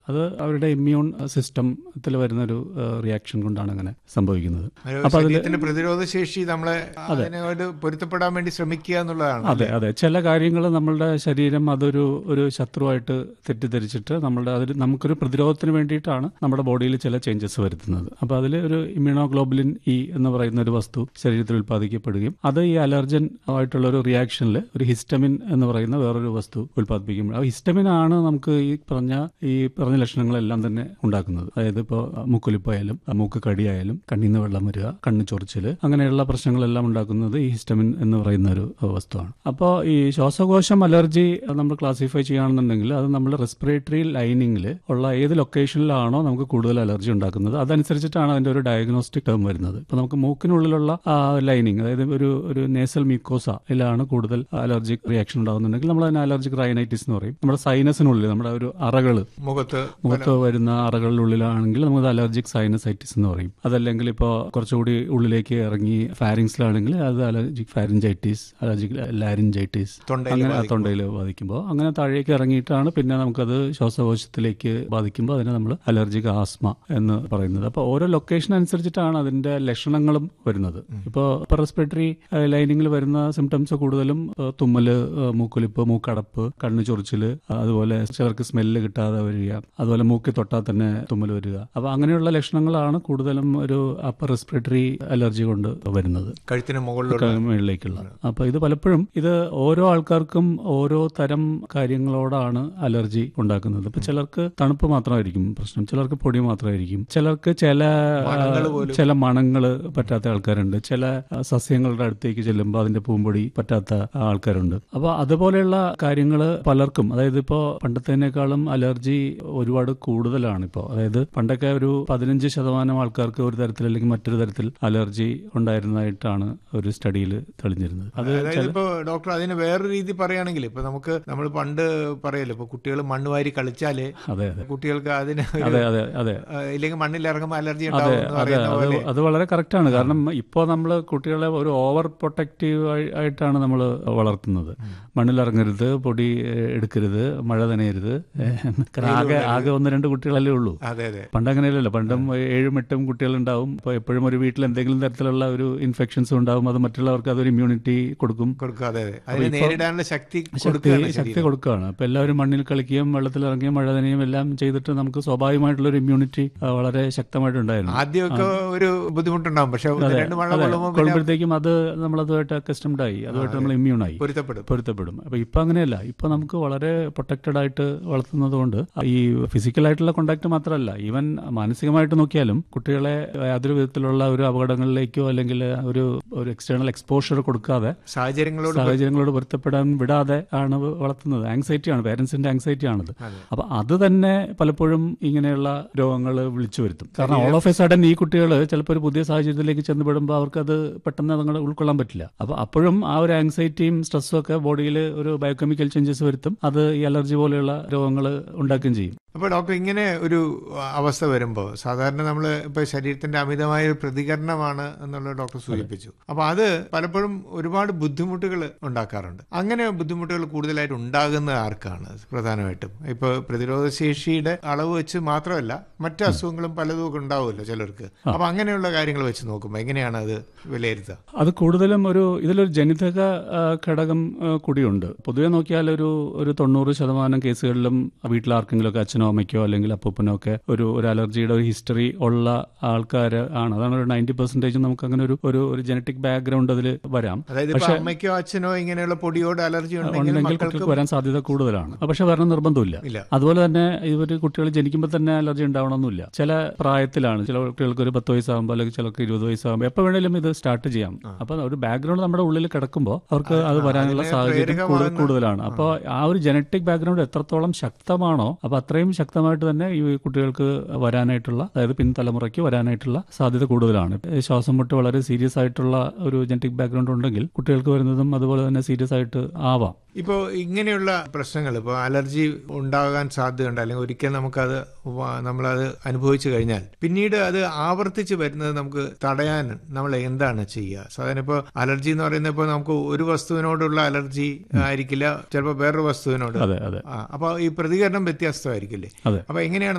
അത് അവരുടെ ഇമ്മ്യൂൺ സിസ്റ്റത്തിൽ വരുന്നൊരു റിയാക്ഷൻ കൊണ്ടാണ് അങ്ങനെ സംഭവിക്കുന്നത്. അപ്പോൾ ശരീരത്തിന്റെ പ്രതിരോധ ശേഷി നമ്മളെ അതിനോട് പൊരുത്തപ്പെടാൻ വേണ്ടി ശ്രമിക്കുക എന്നുള്ളതാണ്. അതെ അതെ, ചില കാര്യങ്ങൾ നമ്മളുടെ ശരീരം ഒരു ശത്രുവായിട്ട് തെറ്റിദ്ധരിച്ചിട്ട് നമുക്കൊരു പ്രതിരോധത്തിന് വേണ്ടിയിട്ടാണ് നമ്മുടെ ബോഡിയിൽ ചില ചേഞ്ചസ് വരുത്തുന്നത്. അപ്പോൾ അതിൽ ഒരു ഇമ്മ്യൂണോഗ്ലോബുലിൻ ഇ എന്ന് പറയുന്ന ഒരു വസ്തു ശരീരത്തിൽ ഉൽപ്പാദിക്കപ്പെടുകയും അത് ഈ അലർജൻ ആയിട്ടുള്ള ഒരു റിയാക്ഷനിൽ ഒരു ഹിസ്റ്റമിൻ എന്ന് പറയുന്ന വേറൊരു വസ്തു ഉൽപ്പാദിപ്പിക്കുമ്പോൾ ആ ഹിസ്റ്റമിൻ ആണ് നമുക്ക് ഈ പറഞ്ഞ ലക്ഷണങ്ങളെല്ലാം തന്നെ ഉണ്ടാക്കുന്നത്. അതായത് ഇപ്പോൾ മൂക്കൊലിപ്പായാലും മൂക്ക് കടിയായാലും കണ്ണിന്ന് വെള്ളം വരിക, കണ്ണ് ചൊറിച്ചില്, അങ്ങനെയുള്ള പ്രശ്നങ്ങളെല്ലാം ഉണ്ടാക്കുന്നത് ഈ ഹിസ്റ്റമിൻ എന്ന് പറയുന്ന ഒരു വസ്തുവാണ്. അപ്പോൾ ഈ ശ്വാസകോശം അലർജി നമ്മൾ ക്ലാസിഫൈ ചെയ്യുകയാണെന്നുണ്ടെങ്കിൽ അത് നമ്മുടെ റെസ്പിറേറ്ററി ലൈനിങ്ങിൽ ഉള്ള ഏത് ലൊക്കേഷനിലാണോ നമുക്ക് കൂടുതൽ അലർജി ഉണ്ടാക്കുന്നത് അതനുസരിച്ചിട്ടാണ് അതിന്റെ ഒരു ഡയഗ്നോസ്റ്റിക് ടേം വരുന്നത്. ഇപ്പൊ നമുക്ക് മൂക്കിനുള്ളിലുള്ള ലൈനിങ്, അതായത് ഒരു നേസൽ മ്യൂക്കോസയിലാണ് കൂടുതൽ അലർജിക് റിയാക്ഷൻ ഉണ്ടാകുന്നുണ്ടെങ്കിൽ നമ്മൾ അതിന് അലർജിക് റൈനൈറ്റിസ് എന്ന് പറയും. നമ്മുടെ സൈനസിനുള്ളിൽ നമ്മുടെ ഒരു അറകള് മുഖത്ത് വരുന്ന അറകളിലുള്ളിലാണെങ്കിൽ നമുക്ക് അലർജിക് സൈനസൈറ്റിസ് എന്ന് പറയും. അതല്ലെങ്കിൽ ഇപ്പോൾ കുറച്ചുകൂടി ഉള്ളിലേക്ക് ഇറങ്ങി ഫാരിങ്സിലാണെങ്കിൽ അത് അലർജിക് ഫാരിഞ്ചൈറ്റിസ്, അലർജിക് ലാരിഞ്ചൈറ്റിസ്, അങ്ങനെ തൊണ്ടയിൽ ബാധിക്കുമ്പോൾ അങ്ങനെ താഴേക്ക് ഇറങ്ങിയിട്ടാണ് പിന്നെ നമുക്കത് ശ്വാസകോശത്തിലേക്ക് ബാധിക്കുമ്പോൾ അതിനെ നമ്മൾ അലർജിക് ആസ്മ എന്ന് പറയുന്നത്. അപ്പോൾ ഓരോ ലൊക്കേഷൻ അനുസരിച്ചിട്ടാണ് അതിന്റെ ലക്ഷണങ്ങളും വരുന്നത്. ഇപ്പോൾ റെസ്പിറേറ്ററി ലൈനിങ്ങിൽ വരുന്ന സിംറ്റംസ് കൂടുതലും തുമ്മല്, മൂക്കൊലിപ്പ്, മൂക്കടപ്പ്, കണ്ണ് ചൊറിച്ചില്, അതുപോലെ ചിലർക്ക് സ്മെല്ല് കിട്ടാതെ വരിക, അതുപോലെ മൂക്കി തൊട്ടാൽ തന്നെ തുമ്മൽ വരിക. അപ്പൊ അങ്ങനെയുള്ള ലക്ഷണങ്ങളാണ് കൂടുതലും ഒരു അപ്പർ റെസ്പിറേറ്ററി അലർജി കൊണ്ട് വരുന്നത്, കഴുത്തിന് മുകളിലേക്കുള്ള. അപ്പൊ ഇത് പലപ്പോഴും ഇത് ഓരോ ആൾക്കാർക്കും ഓരോ തരം കാര്യങ്ങളോടാണ് അലർജി ഉണ്ടാക്കുന്നത്. ഇപ്പൊ ചിലർക്ക് തണുപ്പ് മാത്രമായിരിക്കും പ്രശ്നം, ചിലർക്ക് പൊടി മാത്രമായിരിക്കും, ചിലർക്ക് ചില മണങ്ങള് പറ്റാത്ത ആൾക്കാരുണ്ട്, ചില സസ്യങ്ങളുടെ അടുത്തേക്ക് ചെല്ലുമ്പോൾ അതിന്റെ പൂമ്പൊടി പറ്റാത്ത ആൾക്കാരുണ്ട്. അപ്പൊ അതുപോലെയുള്ള കാര്യങ്ങൾ പലർക്കും, അതായത് ഇപ്പോ പണ്ടത്തേനേക്കാളും അലർജി ഒരുപാട് കൂടുതലാണ് ഇപ്പോൾ. അതായത് പണ്ടൊക്കെ ഒരു 15% ആൾക്കാർക്ക് ഒരു തരത്തിൽ അല്ലെങ്കിൽ മറ്റൊരു തരത്തിൽ അലർജി ഉണ്ടായിരുന്നതായിട്ടാണ് ഒരു സ്റ്റഡിയിൽ തെളിഞ്ഞിരുന്നത്. ഇപ്പോ ഡോക്ടർ അതിന് വേറൊരു രീതി പറയുകയാണെങ്കിൽ ഇപ്പൊ നമ്മൾ പണ്ട് പറയല്ലോ, ഇപ്പൊ കുട്ടികൾ മണ്ണ് വാരി കളിച്ചാല് കുട്ടികൾക്ക് അതിന് ഇല്ലെങ്കിൽ മണ്ണിൽ ഇറങ്ങുമ്പോൾ അലർജി ഉണ്ടാവും. അത് വളരെ കറക്റ്റാണ്. കാരണം ഇപ്പോൾ നമ്മൾ കുട്ടികളെ ഒരു ഓവർ പ്രൊട്ടക്റ്റീവ് ആയിട്ടാണ് നമ്മൾ വളർത്തുന്നത്. മണ്ണിലിറങ്ങരുത്, പൊടി എടുക്കരുത്, മഴ നനയരുത്. ആകെ 1-2 കുട്ടികളല്ലേ ഉള്ളൂ. പണ്ട് അങ്ങനെയല്ലല്ലോ. പണ്ടും 7-8 കുട്ടികളുണ്ടാവും. ഇപ്പോൾ എപ്പോഴും ഒരു വീട്ടിൽ എന്തെങ്കിലും തരത്തിലുള്ള ഒരു ഇൻഫെക്ഷൻസ് ഉണ്ടാവും. അത് മറ്റുള്ളവർക്ക് അതൊരു ഇമ്മ്യൂണിറ്റി കൊടുക്കും, ശക്തി കൊടുക്കുകയാണ്. അപ്പൊ എല്ലാവരും മണ്ണിൽ കളിക്കുകയും വെള്ളത്തിലിറങ്ങിയും മഴ നനയും എല്ലാം ചെയ്തിട്ട് നമുക്ക് സ്വാഭാവികമായിട്ടുള്ള ഒരു ഇമ്മ്യൂണിറ്റി വളരെ ശക്തമായിട്ടുണ്ടായിരുന്നു. ആദ്യമൊക്കെ ഒരു ബുദ്ധിമുട്ടുണ്ടാവും, പക്ഷെ കൊള്ളുമ്പോഴത്തേക്കും അത് നമ്മളതുമായിട്ട് അക്കസ്റ്റംഡ് ആയി, അതുമായിട്ട് നമ്മൾ ഇമ്മ്യൂണായി, പൊരുത്തപ്പെടും. അപ്പൊ ഇപ്പൊ അങ്ങനെയല്ല. ഇപ്പൊ നമുക്ക് വളരെ പ്രൊട്ടക്റ്റഡ് ആയിട്ട് വളർത്തുന്നത് കൊണ്ട് ഈ ഫിസിക്കലായിട്ടുള്ള കോണ്ടാക്ട് മാത്രമല്ല, ഈവൻ മാനസികമായിട്ട് നോക്കിയാലും കുട്ടികളെ യാതൊരു വിധത്തിലുള്ള ഒരു അപകടങ്ങളിലേക്കോ അല്ലെങ്കിൽ ഒരു എക്സ്റ്റേണൽ എക്സ്പോഷർ കൊടുക്കാതെ സാഹചര്യങ്ങളോട് പൊരുത്തപ്പെടാൻ വിടാതെ ആണ് വളർത്തുന്നത്. ആങ്സൈറ്റിയാണ്, പേരൻസിന്റെ ആങ്സൈറ്റിയാണത്. അപ്പൊ അത് തന്നെ പലപ്പോഴും ഇങ്ങനെയുള്ള രോഗങ്ങൾ വിളിച്ചു വരുത്തും. കാരണം ഓൾ ഓഫ് എ സഡൻ ഈ കുട്ടികൾ ചിലപ്പോൾ ഒരു പുതിയ സാഹചര്യത്തിലേക്ക് ചെന്നുപെടുമ്പോൾ അവർക്കത് പെട്ടെന്ന് അതങ്ങൾ ഉൾക്കൊള്ളാൻ പറ്റില്ല. അപ്പൊ അപ്പോഴും ആ ഒരു ആങ്സൈറ്റിയും സ്ട്രെസ്സും ഒക്കെ ബോഡിയിൽ ഒരു ബയോകെമിക്കൽ ചേഞ്ചസ് വരുത്തും. അത് ഈ അലർജി പോലെയുള്ള രോഗങ്ങൾ ഉണ്ടാക്കുകയും ചെയ്യും. അപ്പോൾ ഡോക്ടർ, ഇങ്ങനെ ഒരു അവസ്ഥ വരുമ്പോൾ സാധാരണ നമ്മൾ ഇപ്പോൾ ശരീരത്തിന്റെ അമിതമായ ഒരു പ്രതികരണമാണ് എന്നുള്ളത് ഡോക്ടർ സൂചിപ്പിച്ചു. അപ്പോൾ അത് പലപ്പോഴും ഒരുപാട് ബുദ്ധിമുട്ടുകൾ ഉണ്ടാക്കാറുണ്ട്. അങ്ങനെ ബുദ്ധിമുട്ടുകൾ കൂടുതലായിട്ട് ഉണ്ടാകുന്ന ആർക്കാണ് പ്രധാനമായിട്ടും? ഇപ്പോൾ പ്രതിരോധശേഷിയുടെ അളവ് വെച്ച് മാത്രമല്ല, മറ്റു അസുഖങ്ങളും പലതും ഒക്കെ ഉണ്ടാവുമല്ലോ ചിലർക്ക്. അപ്പോൾ അങ്ങനെയുള്ള കാര്യങ്ങൾ വെച്ച് നോക്കുമ്പോൾ എങ്ങനെയാണ് അത് വിലയിരുത്തുക? അത് കൂടുതലും ഇതിലൊരു ജനിതക ഘടകം കൂടിയുണ്ട്. പൊതുവെ നോക്കിയാൽ ഒരു 90% കേസുകളിലും വീട്ടിൽ ആർക്കെങ്കിലും ഒക്കെ അച്ഛനോ അമ്മയ്ക്കോ അല്ലെങ്കിൽ അപ്പൂപ്പനോ ഒക്കെ ഒരു അലർജിയുടെ ഒരു ഹിസ്റ്ററി ഉള്ള ആൾക്കാർ ആണ്. അതാണ് ഒരു 90% നമുക്ക് അങ്ങനെ ഒരു ജനറ്റിക് ബാക്ക്ഗ്രൗണ്ട് അതിൽ വരാം. പക്ഷേ അമ്മയ്ക്കോ അച്ഛനോ ഇങ്ങനെയുള്ള പൊടിയോട് അലർജി ഉണ്ടെങ്കിൽ കുട്ടികൾക്ക് വരാൻ സാധ്യത കൂടുതലാണ്. പക്ഷെ വരണം നിർബന്ധമില്ല. അതുപോലെ തന്നെ ഇവർ കുട്ടികൾ ജനിക്കുമ്പോൾ തന്നെ അലർജി ഉണ്ടാവണമെന്നില്ല. ചില പ്രായത്തിലാണ്, ചില കുട്ടികൾക്ക് ഒരു 10 വയസ്സാകുമ്പോൾ അല്ലെങ്കിൽ ചിലർക്ക് 20 വയസ്സാകുമ്പോൾ എപ്പോൾ വേണേലും ഇത് സ്റ്റാർട്ട് ചെയ്യാം. അപ്പൊ ഒരു ബാക്ക്ഗ്രൗണ്ട് നമ്മുടെ ഉള്ളിൽ കിടക്കുമ്പോൾ അവർക്ക് അത് വരാനുള്ള സാഹചര്യം കൂടുതലാണ്. അപ്പോൾ ആ ഒരു ജനറ്റിക് ബാക്ക്ഗ്രൗണ്ട് എത്രത്തോളം ശക്തമാണോ അപ്പൊ അത്രയും ശക്തമായിട്ട് തന്നെ ഈ കുട്ടികൾക്ക് വരാനായിട്ടുള്ള, അതായത് പിൻതലമുറയ്ക്ക് വരാനായിട്ടുള്ള സാധ്യത കൂടുതലാണ്. ശ്വാസം മുട്ട് വളരെ സീരിയസ് ആയിട്ടുള്ള ഒരു ജനറ്റിക് ബാക്ക്ഗ്രൗണ്ട് ഉണ്ടെങ്കിൽ കുട്ടികൾക്ക് വരുന്നതും അതുപോലെ തന്നെ സീരിയസ് ആയിട്ട് ആവാം. ഇപ്പോൾ ഇങ്ങനെയുള്ള പ്രശ്നങ്ങൾ, ഇപ്പോൾ അലർജി ഉണ്ടാകാൻ സാധ്യതയുണ്ട്, അല്ലെങ്കിൽ ഒരിക്കൽ നമുക്കത് നമ്മളത് അനുഭവിച്ചു കഴിഞ്ഞാൽ പിന്നീട് അത് ആവർത്തിച്ച് വരുന്നത് നമുക്ക് തടയാൻ നമ്മൾ എന്താണ് ചെയ്യുക? സാധാരണ ഇപ്പോൾ അലർജി എന്ന് പറയുന്നത് ഇപ്പോൾ നമുക്ക് ഒരു വസ്തുവിനോടുള്ള അലർജി ആയിരിക്കില്ല, ചിലപ്പോൾ വേറൊരു വസ്തുവിനോട്. അതെ അതെ. അപ്പോൾ ഈ പ്രതികരണം വ്യത്യസ്തമായിരിക്കില്ലേ? അതെ. അപ്പോൾ എങ്ങനെയാണ്